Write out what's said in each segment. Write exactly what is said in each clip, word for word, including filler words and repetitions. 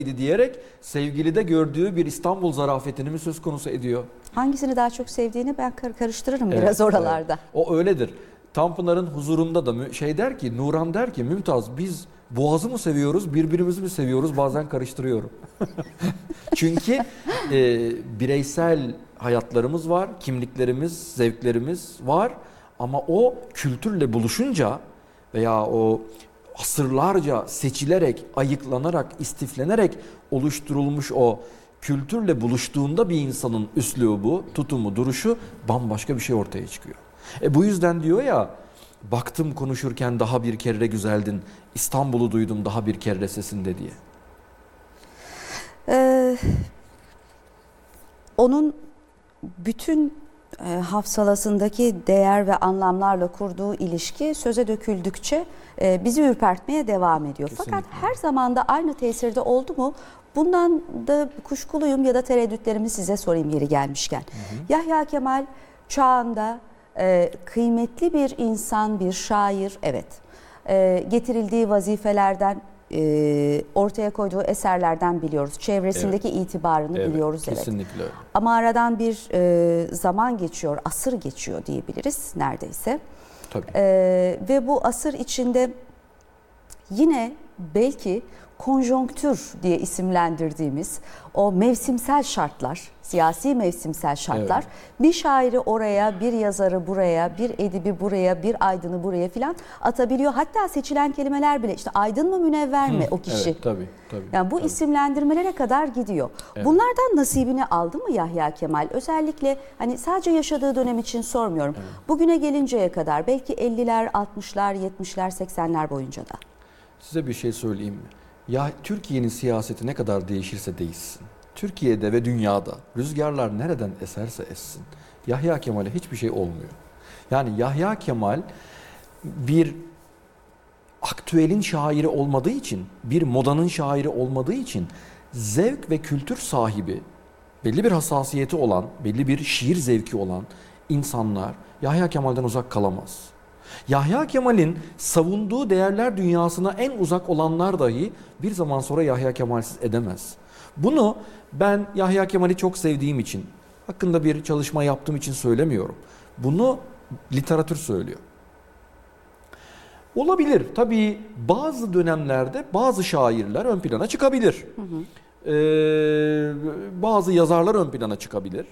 diyerek sevgilide gördüğü bir İstanbul zarafetini mi söz konusu ediyor? Hangisini daha çok sevdiğini ben kar karıştırırım Evet, biraz oralarda. Evet. O öyledir. Tanpınar'ın huzurunda da şey der ki, Nuran der ki, Mümtaz biz Boğaz'ı mı seviyoruz, birbirimizi mi seviyoruz, bazen karıştırıyorum. Çünkü e, bireysel hayatlarımız var, kimliklerimiz, zevklerimiz var ama o kültürle buluşunca veya o asırlarca seçilerek, ayıklanarak, istiflenerek oluşturulmuş o kültürle buluştuğunda bir insanın üslubu, tutumu, duruşu bambaşka bir şey ortaya çıkıyor. E bu yüzden diyor ya, baktım konuşurken daha bir kere güzeldin, İstanbul'u duydum daha bir kere sesinde diye. Ee, onun bütün e, hafsalasındaki değer ve anlamlarla kurduğu ilişki söze döküldükçe e, bizi ürpertmeye devam ediyor. Kesinlikle. Fakat her zaman da aynı tesirde oldu mu? Bundan da kuşkuluyum ya da tereddütlerimi size sorayım yeri gelmişken. Hı hı. Yahya Kemal çağında e, kıymetli bir insan, bir şair, evet. E, getirildiği vazifelerden, e, ortaya koyduğu eserlerden biliyoruz. Çevresindeki evet. itibarını evet, biliyoruz. Kesinlikle. Evet. Ama aradan bir e, zaman geçiyor, asır geçiyor diyebiliriz neredeyse. Tabii. E, ve bu asır içinde yine belki konjonktür diye isimlendirdiğimiz o mevsimsel şartlar, siyasi mevsimsel şartlar, evet. bir şairi oraya, bir yazarı buraya, bir edibi buraya, bir aydını buraya filan atabiliyor. Hatta seçilen kelimeler bile işte aydın mı münevver mi o kişi? Evet, tabii, tabii, yani bu tabii. isimlendirmelere kadar gidiyor. Evet. Bunlardan nasibini aldı mı Yahya Kemal? Özellikle hani sadece yaşadığı dönem için sormuyorum. Evet. Bugüne gelinceye kadar belki elliler, altmışlar, yetmişler, seksenler boyunca da. Size bir şey söyleyeyim mi? Ya Türkiye'nin siyaseti ne kadar değişirse değişsin, Türkiye'de ve dünyada rüzgarlar nereden eserse essin, Yahya Kemal'e hiçbir şey olmuyor. Yani Yahya Kemal bir aktüelin şairi olmadığı için, bir modanın şairi olmadığı için zevk ve kültür sahibi, belli bir hassasiyeti olan, belli bir şiir zevki olan insanlar Yahya Kemal'den uzak kalamaz. Yahya Kemal'in savunduğu değerler dünyasına en uzak olanlar dahi bir zaman sonra Yahya Kemal'siz edemez. Bunu ben Yahya Kemal'i çok sevdiğim için, hakkında bir çalışma yaptığım için söylemiyorum. Bunu literatür söylüyor. Olabilir. Tabii bazı dönemlerde bazı şairler ön plana çıkabilir. Hı hı. Ee, bazı yazarlar ön plana çıkabilir.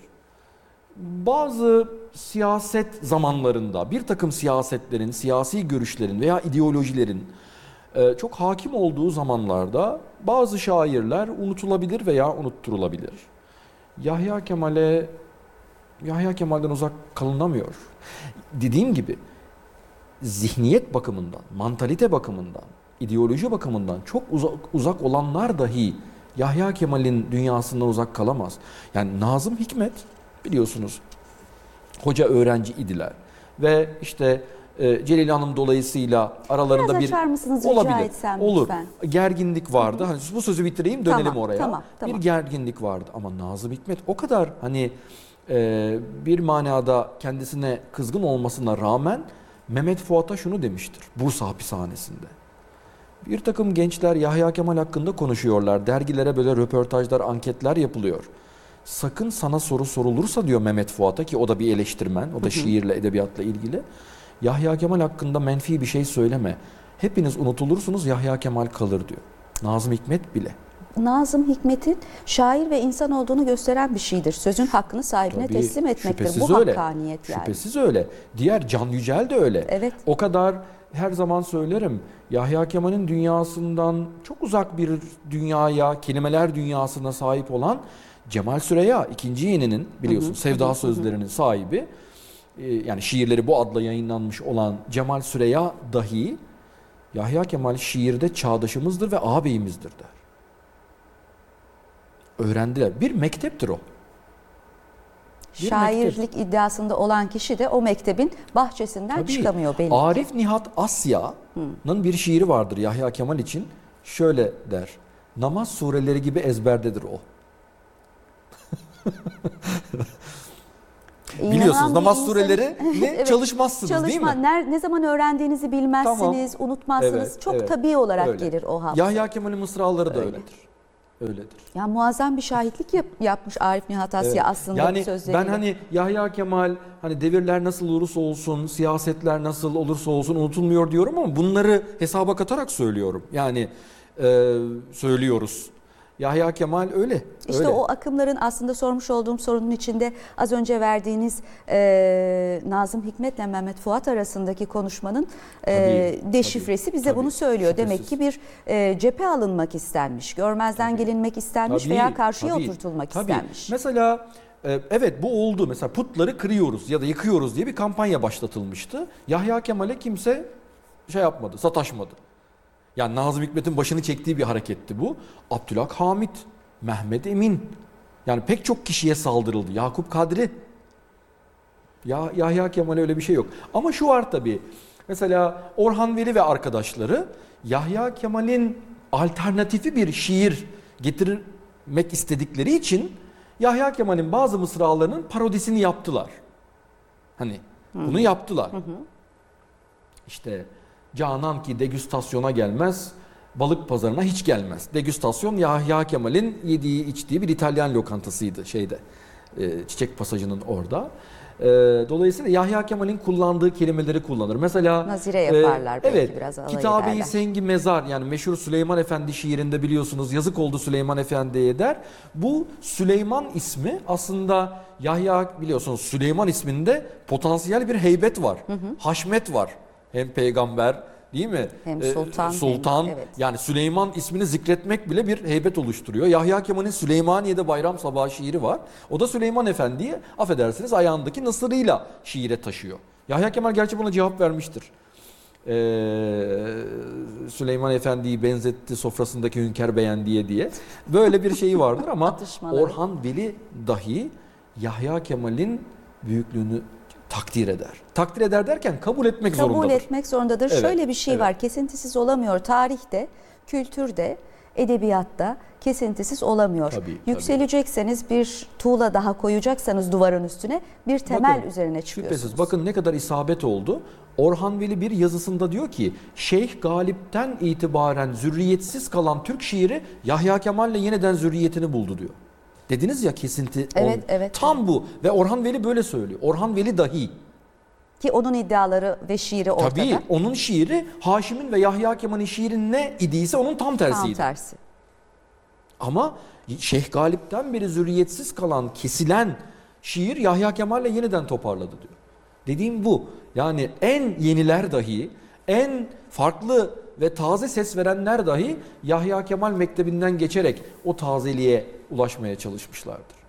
Bazı siyaset zamanlarında bir takım siyasetlerin, siyasi görüşlerin veya ideolojilerin e, çok hakim olduğu zamanlarda bazı şairler unutulabilir veya unutturulabilir. Yahya Kemal'e Yahya Kemal'den uzak kalınamıyor. Dediğim gibi zihniyet bakımından, mantalite bakımından, ideoloji bakımından çok uzak, uzak olanlar dahi Yahya Kemal'in dünyasından uzak kalamaz. Yani Nazım Hikmet biliyorsunuz hoca öğrenci idiler ve işte e, Celil Hanım dolayısıyla aralarında biraz bir mısınız, olabilir. Rica etsem, olur. Lütfen. Gerginlik vardı. Hani bu sözü bitireyim dönelim tamam, oraya. Tamam, tamam. Bir gerginlik vardı ama Nazım Hikmet o kadar hani e, bir manada kendisine kızgın olmasına rağmen Mehmet Fuat'a şunu demiştir Bursa hapishanesinde. Bir takım gençler Yahya Kemal hakkında konuşuyorlar. Dergilere böyle röportajlar, anketler yapılıyor. Sakın sana soru sorulursa diyor Mehmet Fuat'a, ki o da bir eleştirmen, o da şiirle, edebiyatla ilgili. Yahya Kemal hakkında menfi bir şey söyleme. Hepiniz unutulursunuz, Yahya Kemal kalır diyor. Nazım Hikmet bile. Nazım Hikmet'in şair ve insan olduğunu gösteren bir şeydir. Sözün hakkını sahibine Tabii, teslim etmektir. Bu öyle. hakkaniyet yani. Şüphesiz öyle. Diğer Can Yücel de öyle. Evet. O kadar her zaman söylerim. Yahya Kemal'in dünyasından çok uzak bir dünyaya, kelimeler dünyasına sahip olan Cemal Süreya, ikinci yeninin biliyorsun hı hı, Sevda hı, Sözlerinin hı. sahibi, yani şiirleri bu adla yayınlanmış olan Cemal Süreya dahi Yahya Kemal şiirde çağdaşımızdır ve ağabeyimizdir der. Öğrendiler. Bir mekteptir o. Bir Şairlik mektep. iddiasında olan kişi de o mektebin bahçesinden Tabii, çıkamıyor belli ki. Arif Nihat Asya'nın bir şiiri vardır Yahya Kemal için. Şöyle der. Namaz sureleri gibi ezberdedir o. Biliyorsunuz namaz insanı... sureleri ne evet, çalışmazsınız çalışma, değil mi? Ne, ne zaman öğrendiğinizi bilmezsiniz, tamam. unutmazsınız. Evet, Çok evet, tabii olarak öyle. gelir o hafıza. Yahya Kemal'in mısraları da öyle. öyledir. öyledir. Yani muazzam bir şahitlik yap, yapmış Arif Nihat Asya Evet. aslında yani bu sözleriyle. ben hani Yahya Kemal hani devirler nasıl olursa olsun, siyasetler nasıl olursa olsun unutulmuyor diyorum ama bunları hesaba katarak söylüyorum. Yani e, söylüyoruz. Yahya Kemal öyle. İşte öyle. o akımların aslında sormuş olduğum sorunun içinde az önce verdiğiniz e, Nazım Hikmet'le Mehmet Fuat arasındaki konuşmanın e, Tabii, deşifresi tabii, bize tabii, bunu söylüyor. şüphesiz. Demek ki bir e, cephe alınmak istenmiş, görmezden Tabii. gelinmek istenmiş Tabii, veya karşıya tabii, oturtulmak tabii. istenmiş. Mesela e, evet bu oldu. Mesela putları kırıyoruz ya da yıkıyoruz diye bir kampanya başlatılmıştı. Yahya Kemal'e kimse şey yapmadı, sataşmadı. Yani Nazım Hikmet'in başını çektiği bir hareketti bu. Abdülhamit, Mehmet Emin. Yani pek çok kişiye saldırıldı. Yakup Kadri. Ya Yahya Kemal'e öyle bir şey yok. Ama şu var tabii. Mesela Orhan Veli ve arkadaşları Yahya Kemal'in alternatifi bir şiir getirmek istedikleri için Yahya Kemal'in bazı mısralarının parodisini yaptılar. Hani bunu hı. yaptılar. Hı hı. İşte Canan ki degüstasyona gelmez, balık pazarına hiç gelmez. Degüstasyon Yahya Kemal'in yediği içtiği bir İtalyan lokantasıydı şeyde. Çiçek Pasajı'nın orada. Dolayısıyla Yahya Kemal'in kullandığı kelimeleri kullanır. Mesela nazire yaparlar e, belki evet, biraz alay Kitabe-i ederler. Sengi Mezar yani meşhur Süleyman Efendi şiirinde biliyorsunuz yazık oldu Süleyman Efendi'ye der. Bu Süleyman ismi aslında Yahya biliyorsunuz Süleyman isminde potansiyel bir heybet var. Hı hı. Haşmet var. Hem peygamber değil mi? Hem sultan. Ee, sultan. Hem, evet. Yani Süleyman ismini zikretmek bile bir heybet oluşturuyor. Yahya Kemal'in Süleymaniye'de Bayram Sabahı şiiri var. O da Süleyman Efendi'yi affedersiniz ayağındaki nasırıyla şiire taşıyor. Yahya Kemal gerçi buna cevap vermiştir. Ee, Süleyman Efendi'yi benzetti sofrasındaki hünkâr beğendiye diye. Böyle bir şeyi vardır ama Orhan Veli dahi Yahya Kemal'in büyüklüğünü takdir eder. Takdir eder derken kabul etmek kabul zorundadır. Kabul etmek zorundadır. Evet, Şöyle bir şey evet. var. Kesintisiz olamıyor. Tarihte, kültürde, edebiyatta kesintisiz olamıyor. Tabii, Yükselecekseniz tabii. bir tuğla daha koyacaksanız duvarın üstüne bir temel bakın, üzerine çıkıyorsunuz. Şüphesiz. Bakın ne kadar isabet oldu. Orhan Veli bir yazısında diyor ki Şeyh Galip'ten itibaren zürriyetsiz kalan Türk şiiri Yahya Kemal'le yeniden zürriyetini buldu diyor. Dediniz ya kesinti. Evet, ol. evet. Tam bu. Ve Orhan Veli böyle söylüyor. Orhan Veli dahi. Ki onun iddiaları ve şiiri ortada. Tabii onun şiiri Haşim'in ve Yahya Kemal'in şiirin ne idiyse onun tam tersiydi. Tam tersi. Ama Şeyh Galip'ten beri zürriyetsiz kalan, kesilen şiir Yahya Kemal'le yeniden toparladı diyor. Dediğim bu. Yani en yeniler dahi, en farklı ve taze ses verenler dahi Yahya Kemal mektebinden geçerek o tazeliğe ulaşmaya çalışmışlardır.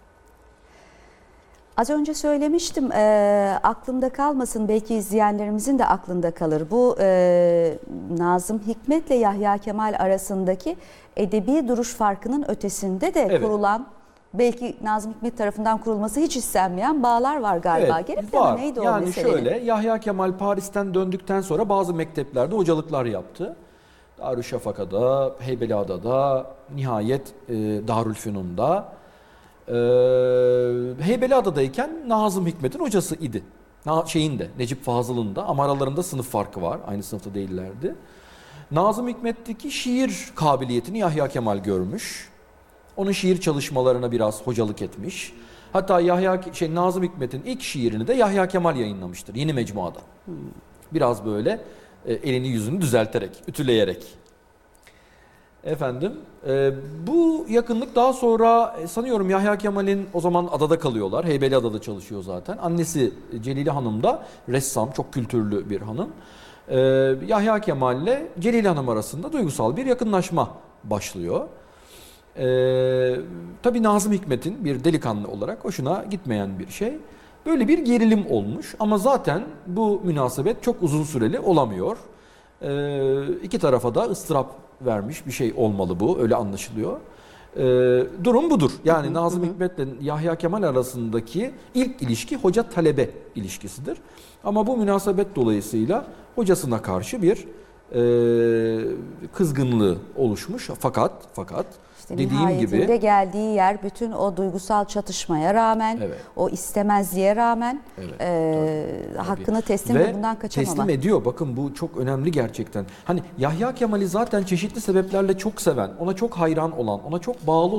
Az önce söylemiştim, e, aklımda kalmasın, belki izleyenlerimizin de aklında kalır. Bu e, Nazım Hikmet'le Yahya Kemal arasındaki edebi duruş farkının ötesinde de evet. kurulan, belki Nazım Hikmet tarafından kurulması hiç istenmeyen bağlar var galiba. Evet, Gerek var. mi? Neydi o yani meselenin? şöyle, Yahya Kemal Paris'ten döndükten sonra bazı mekteplerde hocalıklar yaptı. Darüşşafaka'da, Heybeliada'da, nihayet e, Darülfünun'da. Ee, Heybeliada'dayken Nazım Hikmet'in hocası idi. Na, şeyinde, Necip Fazıl'ın da ama aralarında sınıf farkı var. Aynı sınıfta değillerdi. Nazım Hikmet'teki şiir kabiliyetini Yahya Kemal görmüş. Onun şiir çalışmalarına biraz hocalık etmiş. Hatta Yahya şey Nazım Hikmet'in ilk şiirini de Yahya Kemal yayınlamıştır. Yeni Mecmuada. Hmm. Biraz böyle e, elini yüzünü düzelterek, ütüleyerek. Efendim, e, bu yakınlık daha sonra e, sanıyorum Yahya Kemal'in o zaman adada kalıyorlar. Heybeliada'da çalışıyor zaten. Annesi Celile Hanım da ressam, çok kültürlü bir hanım. E, Yahya Kemal ile Celile Hanım arasında duygusal bir yakınlaşma başlıyor. E, tabii Nazım Hikmet'in bir delikanlı olarak hoşuna gitmeyen bir şey. Böyle bir gerilim olmuş ama zaten bu münasebet çok uzun süreli olamıyor. E, iki tarafa da ıstırap vermiş bir şey olmalı bu, öyle anlaşılıyor. Ee, durum budur. Yani hı hı, Nazım hı. Hikmet'le Yahya Kemal arasındaki ilk ilişki hoca-talebe ilişkisidir. Ama bu münasebet dolayısıyla hocasına karşı bir e, kızgınlığı oluşmuş. Fakat fakat İşte dediğim nihayetinde gibi geldiği yer bütün o duygusal çatışmaya rağmen, Evet. o istemezliğe rağmen Evet, e, hakkını teslim ve ve bundan kaçamama. teslim ediyor. Bakın bu çok önemli gerçekten. Hani Yahya Kemal'i zaten çeşitli sebeplerle çok seven, ona çok hayran olan, ona çok bağlı